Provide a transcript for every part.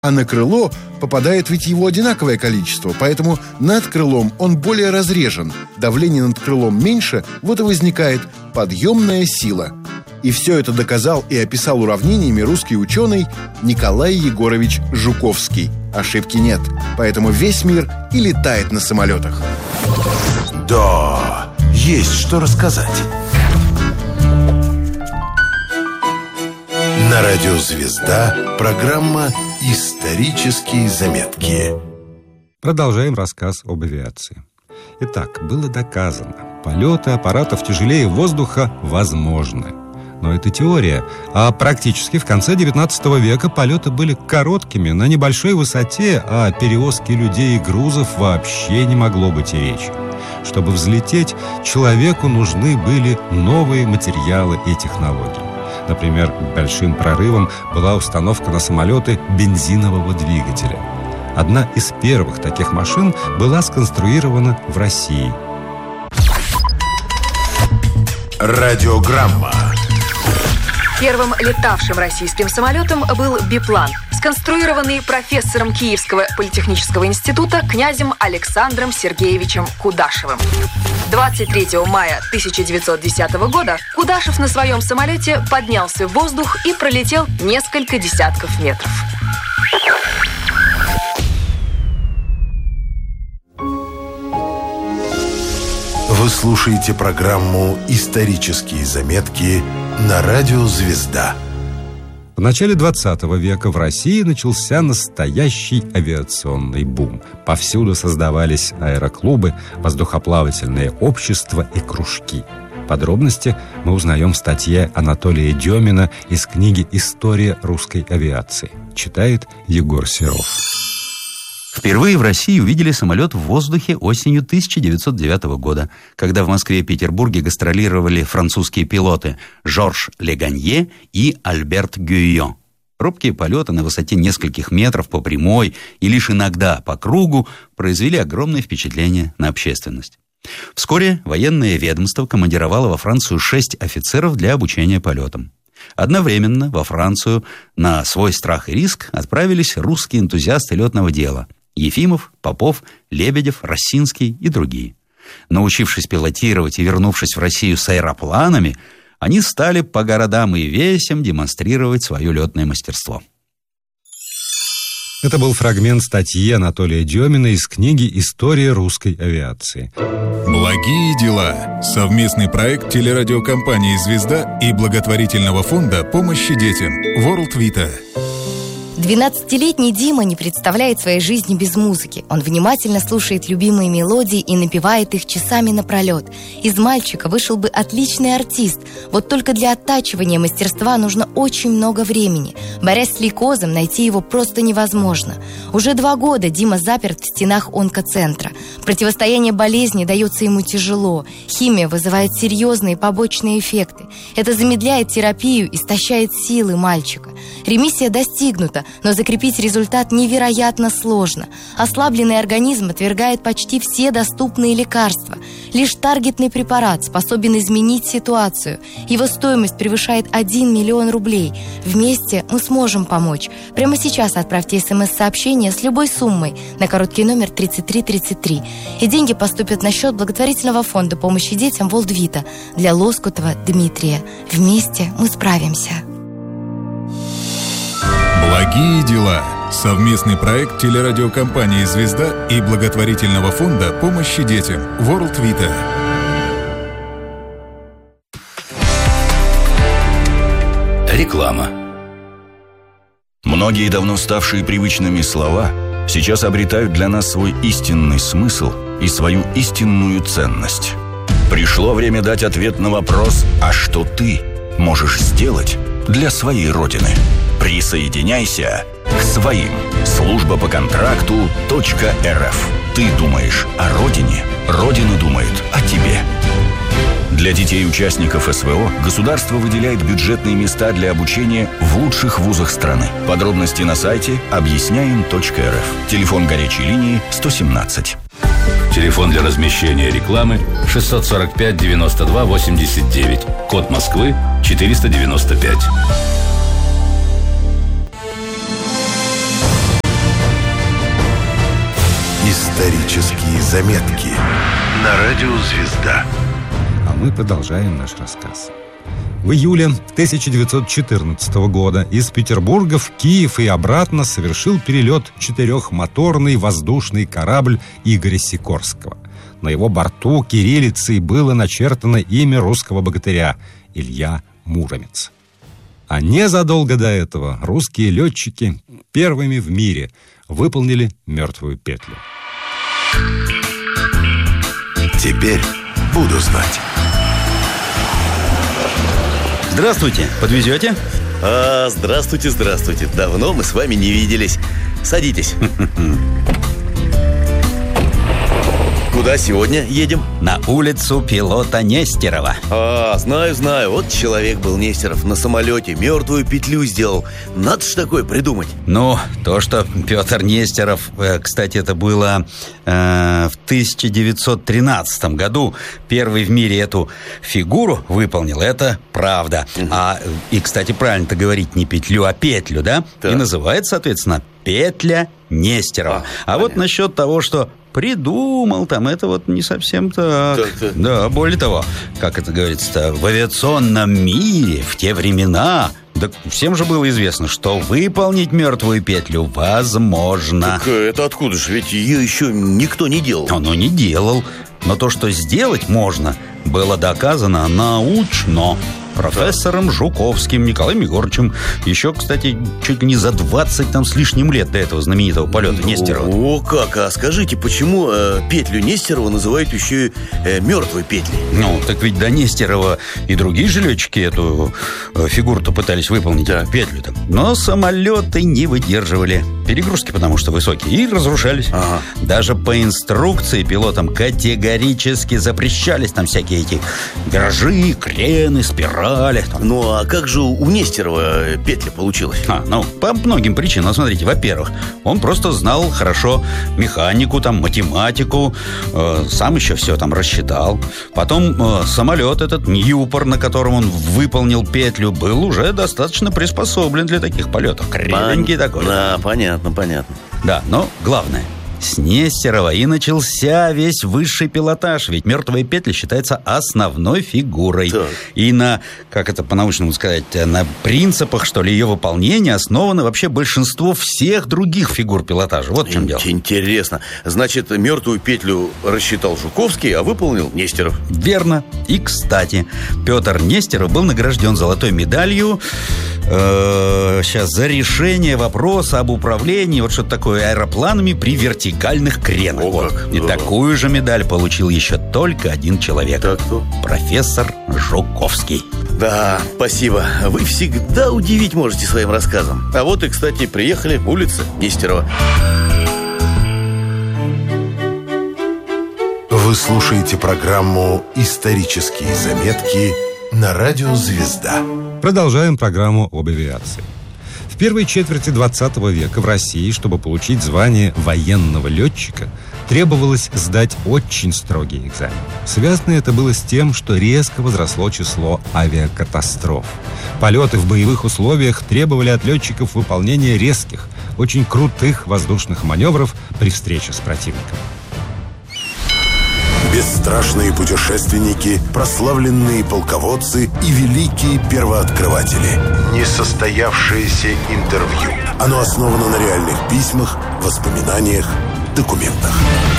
А на крыло попадает ведь его одинаковое количество, поэтому над крылом он более разрежен. Давление над крылом меньше, вот и возникает подъемная сила. И все это доказал и описал уравнениями русский ученый Николай Егорович Жуковский. Ошибки нет, поэтому весь мир и летает на самолетах. Да, есть что рассказать. На радио «Звезда» программа «Исторические заметки». Продолжаем рассказ об авиации. Итак, было доказано, полеты аппаратов тяжелее воздуха возможны. Но это теория, а практически в конце XIX века полеты были короткими, на небольшой высоте, а о перевозке людей и грузов вообще не могло быть и речи. Чтобы взлететь, человеку нужны были новые материалы и технологии. Например, большим прорывом была установка на самолеты бензинового двигателя. Одна из первых таких машин была сконструирована в России. Радиограмма. Первым летавшим российским самолетом был биплан, сконструированный профессором Киевского политехнического института князем Александром Сергеевичем Кудашевым. 23 мая 1910 года Кудашев на своем самолете поднялся в воздух и пролетел несколько десятков метров. Вы слушаете программу «Исторические заметки» на радио «Звезда». В начале 20 века в России начался настоящий авиационный бум. Повсюду создавались аэроклубы, воздухоплавательные общества и кружки. Подробности мы узнаем в статье Анатолия Демина из книги «История русской авиации». Читает Егор Серов. Впервые в России увидели самолет в воздухе осенью 1909 года, когда в Москве и Петербурге гастролировали французские пилоты Жорж Леганье и Альберт Гюйон. Робкие полеты на высоте нескольких метров по прямой и лишь иногда по кругу произвели огромное впечатление на общественность. Вскоре военное ведомство командировало во Францию 6 офицеров для обучения полетам. Одновременно во Францию на свой страх и риск отправились русские энтузиасты летного дела – Ефимов, Попов, Лебедев, Рассинский и другие. Научившись пилотировать и вернувшись в Россию с аэропланами, они стали по городам и весям демонстрировать свое летное мастерство. Это был фрагмент статьи Анатолия Демина из книги «История русской авиации». Благие дела. Совместный проект телерадиокомпании «Звезда» и благотворительного фонда помощи детям World Vita. 12-летний Дима не представляет своей жизни без музыки. Он внимательно слушает любимые мелодии и напевает их часами напролет. Из мальчика вышел бы отличный артист. Вот только для оттачивания мастерства нужно очень много времени. Борясь с лейкозом, найти его просто невозможно. Уже 2 года Дима заперт в стенах онкоцентра. Противостояние болезни дается ему тяжело. Химия вызывает серьезные побочные эффекты. Это замедляет терапию, истощает силы мальчика. Ремиссия достигнута, но закрепить результат невероятно сложно. Ослабленный организм отвергает почти все доступные лекарства. Лишь таргетный препарат способен изменить ситуацию. Его стоимость превышает 1 миллион рублей. Вместе мы сможем помочь. Прямо сейчас отправьте СМС-сообщение с любой суммой на короткий номер 3333. И деньги поступят на счет благотворительного фонда помощи детям World Vita для Лоскутова Дмитрия. Вместе мы справимся. Благие дела. Совместный проект телерадиокомпании «Звезда» и благотворительного фонда помощи детям World Vita. Реклама. Многие давно ставшие привычными слова сейчас обретают для нас свой истинный смысл и свою истинную ценность. Пришло время дать ответ на вопрос: а что ты можешь сделать для своей Родины? Присоединяйся к своим. Служба по контракту .рф. Ты думаешь о Родине, Родина думает о тебе. Для детей участников СВО государство выделяет бюджетные места для обучения в лучших вузах страны. Подробности на сайте объясняем.рф. Телефон горячей линии 117. Телефон для размещения рекламы 645 92 89. Код Москвы 495. Исторические заметки на радио «Звезда». А мы продолжаем наш рассказ. В июле 1914 года из Петербурга в Киев и обратно совершил перелет четырехмоторный воздушный корабль Игоря Сикорского. На его борту кириллицей было начертано имя русского богатыря Илья Муромец. А незадолго до этого русские летчики первыми в мире выполнили мертвую петлю. Теперь буду знать. Здравствуйте, подвезете? Здравствуйте. Давно мы с вами не виделись. Садитесь. Куда сегодня едем? На улицу пилота Нестерова. Знаю. Вот человек был Нестеров на самолете, мертвую петлю сделал. Надо ж такое придумать. Ну, то, что Петр Нестеров, кстати, это было в 1913 году, первый в мире эту фигуру выполнил, это правда. И, кстати, правильно-то говорить не петлю, а петлю, да? Так. И называется, соответственно, петля Нестерова. Вот насчет того, что придумал там, это вот не совсем так. Да, более того, как это говорится-то, в авиационном мире в те времена, да всем же было известно, что выполнить мертвую петлю возможно. Так это откуда же? Ведь ее еще никто не делал. Не делал. Но то, что сделать можно, было доказано научно профессором Жуковским Николаем Егоровичем. Еще, кстати, чуть ли не за 20 там с лишним лет до этого знаменитого полета Нестерова. О, как? А скажите, почему петлю Нестерова называют еще и мертвой петлей? Так ведь до Нестерова и другие же летчики эту фигуру-то пытались выполнить, петлю-то. Но самолеты не выдерживали перегрузки, потому что высокие, и разрушались. Даже по инструкции пилотам категорически запрещались там всякие эти виражи, крены, спирали. А как же у Нестерова петля получилась? По многим причинам. Смотрите, во-первых, он просто знал хорошо механику, там, математику, сам еще все там рассчитал. Потом самолет этот, Ньюпор, на котором он выполнил петлю, был уже достаточно приспособлен для таких полетов. Кривенький такой. Да, понятно. Да, но главное, с Нестерова и начался весь высший пилотаж. Ведь мертвая петля считается основной фигурой. Так. И на, как это по-научному сказать, на принципах, что ли, ее выполнения основано вообще большинство всех других фигур пилотажа. Вот в чем дело. Интересно. Значит, мертвую петлю рассчитал Жуковский, а выполнил Нестеров. Верно. И, кстати, Петр Нестеров был награжден золотой медалью за решение вопроса об управлении, вот что-то такое, аэропланами при вертикальных кренах. И такую же медаль получил еще только один человек. Так кто? Профессор Жуковский. Да, спасибо. Вы всегда удивить можете своим рассказом. А вот и, кстати, приехали, улица Нестерова. Вы слушаете программу «Исторические заметки» на радио «Звезда». Продолжаем программу об авиации. В первой четверти 20 века в России, чтобы получить звание военного летчика, требовалось сдать очень строгий экзамен. Связано это было с тем, что резко возросло число авиакатастроф. Полеты в боевых условиях требовали от летчиков выполнения резких, очень крутых воздушных маневров при встрече с противником. Бесстрашные путешественники, прославленные полководцы и великие первооткрыватели. Несостоявшееся интервью. Оно основано на реальных письмах, воспоминаниях, документах.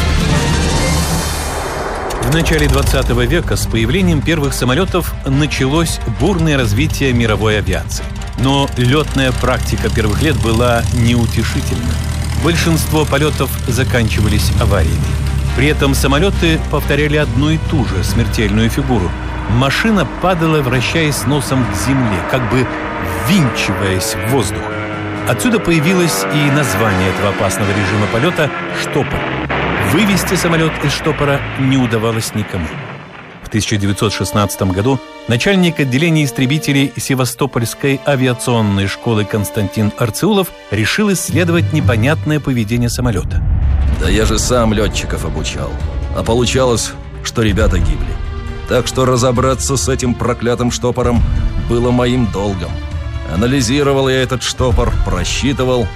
В начале 20 века с появлением первых самолетов началось бурное развитие мировой авиации. Но летная практика первых лет была неутешительна. Большинство полетов заканчивались авариями. При этом самолеты повторяли одну и ту же смертельную фигуру. Машина падала, вращаясь носом к земле, как бы ввинчиваясь в воздух. Отсюда появилось и название этого опасного режима полета «штопор». Вывести самолет из штопора не удавалось никому. В 1916 году начальник отделения истребителей Севастопольской авиационной школы Константин Арцеулов решил исследовать непонятное поведение самолета. Да я же сам летчиков обучал. А получалось, что ребята гибли. Так что разобраться с этим проклятым штопором было моим долгом. Анализировал я этот штопор, просчитывал.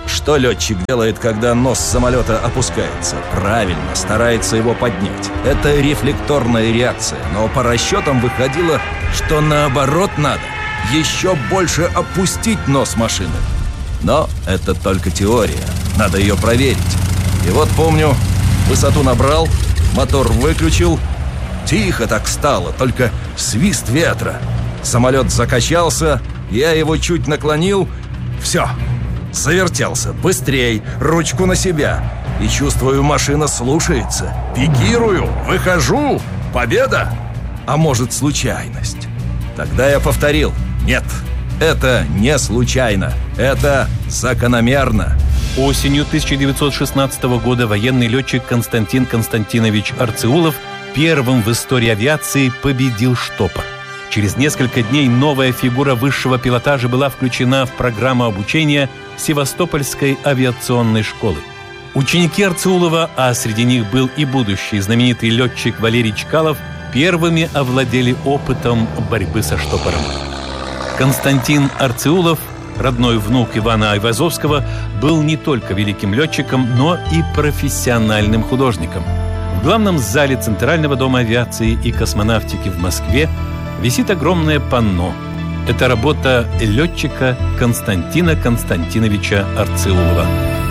Что летчик делает, когда нос самолета опускается? Правильно, старается его поднять. Это рефлекторная реакция, но по расчетам выходило, что наоборот надо. Еще больше опустить нос машины. Но это только теория, надо ее проверить. И вот помню, высоту набрал, мотор выключил. Тихо так стало, только свист ветра. Самолет закачался, я его чуть наклонил. Все, завертелся, быстрей, ручку на себя. И чувствую, машина слушается. Пикирую, выхожу, победа. А может, случайность? Тогда я повторил: нет, это не случайно, это закономерно. Осенью 1916 года военный летчик Константин Константинович Арцеулов первым в истории авиации победил штопор. Через несколько дней новая фигура высшего пилотажа была включена в программу обучения Севастопольской авиационной школы. Ученики Арцеулова, а среди них был и будущий знаменитый летчик Валерий Чкалов, первыми овладели опытом борьбы со штопором. Константин Арцеулов, родной внук Ивана Айвазовского, был не только великим летчиком, но и профессиональным художником. В главном зале Центрального дома авиации и космонавтики в Москве висит огромное панно. Это работа летчика Константина Константиновича Арцеулова.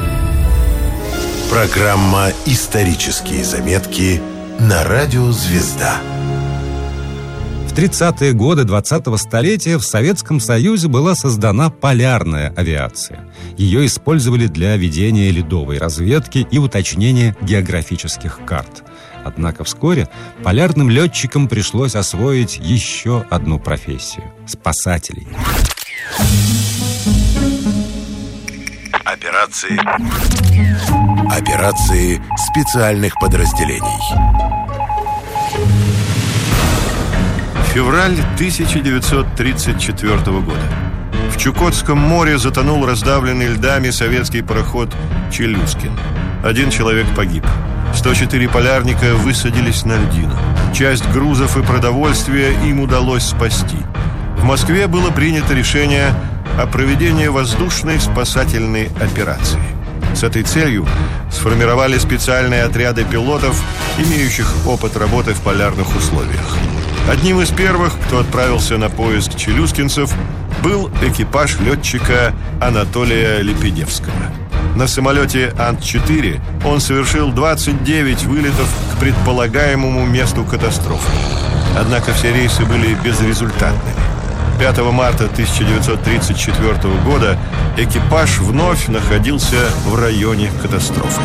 Программа «Исторические заметки» на радио «Звезда». В 30-е годы 20-го столетия в Советском Союзе была создана полярная авиация. Ее использовали для ведения ледовой разведки и уточнения географических карт. Однако вскоре полярным летчикам пришлось освоить еще одну профессию – спасателей. Операции специальных подразделений. Февраль 1934 года. В Чукотском море затонул раздавленный льдами советский пароход «Челюскин». 1 человек погиб. 104 полярника высадились на льдину. Часть грузов и продовольствия им удалось спасти. В Москве было принято решение о проведении воздушной спасательной операции. С этой целью сформировали специальные отряды пилотов, имеющих опыт работы в полярных условиях. Одним из первых, кто отправился на поиск челюскинцев, был экипаж летчика Анатолия Лепедевского. На самолете Ан-4 он совершил 29 вылетов к предполагаемому месту катастрофы. Однако все рейсы были безрезультатными. 5 марта 1934 года экипаж вновь находился в районе катастрофы.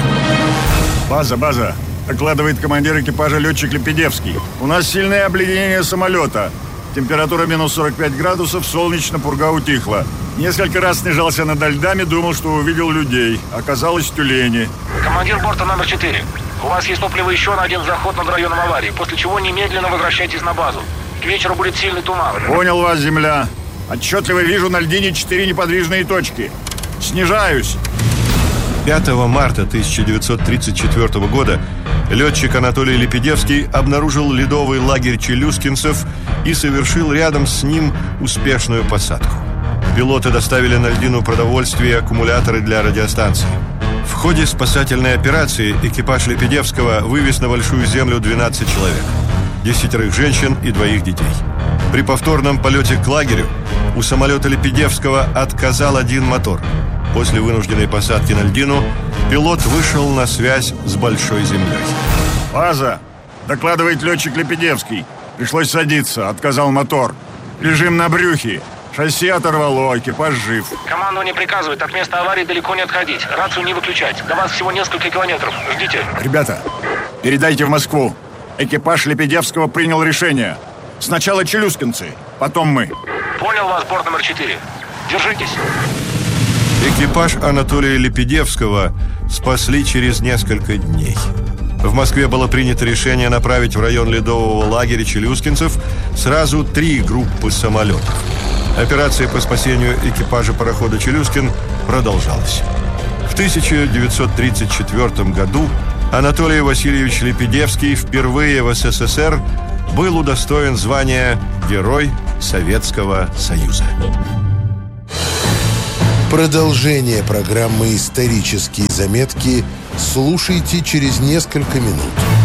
База. Докладывает командир экипажа летчик Лепедевский. У нас сильное обледенение самолета. Температура минус 45 градусов, солнечно, пурга утихла. Несколько раз снижался над льдами, думал, что увидел людей. Оказалось, тюлени. Командир борта номер 4. У вас есть топливо еще на 1 заход над районом аварии, после чего немедленно возвращайтесь на базу. К вечеру будет сильный туман. Понял вас, земля. Отчетливо вижу на льдине 4 неподвижные точки. Снижаюсь. 5 марта 1934 года летчик Анатолий Лепедевский обнаружил ледовый лагерь челюскинцев и совершил рядом с ним успешную посадку. Пилоты доставили на льдину продовольствие и аккумуляторы для радиостанции. В ходе спасательной операции экипаж Лепедевского вывез на Большую Землю 12 человек, 10 женщин и 2 детей. При повторном полете к лагерю у самолета Лепедевского отказал 1 мотор. После вынужденной посадки на льдину пилот вышел на связь с Большой Землей. База, докладывает летчик Лепедевский. Пришлось садиться, отказал мотор. Лежим на брюхе. Шасси оторвало, экипаж жив. Командование приказывает от места аварии далеко не отходить. Рацию не выключать. До вас всего несколько километров. Ждите. Ребята, передайте в Москву. Экипаж Лепедевского принял решение. Сначала челюскинцы, потом мы. Понял вас, борт номер 4. Держитесь. Экипаж Анатолия Лепедевского спасли через несколько дней. В Москве было принято решение направить в район ледового лагеря челюскинцев сразу 3 группы самолетов. Операция по спасению экипажа парохода «Челюскин» продолжалась. В 1934 году Анатолий Васильевич Лепедевский впервые в СССР был удостоен звания Герой Советского Союза. Продолжение программы «Исторические заметки» слушайте через несколько минут.